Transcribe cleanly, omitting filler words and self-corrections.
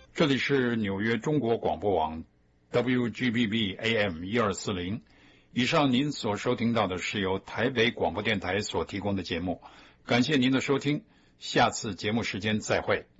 这里是纽约中国广播网 WGBB AM 1240。以上您所收听到的是由台北广播电台所提供的节目，感谢您的收听，下次节目时间再会。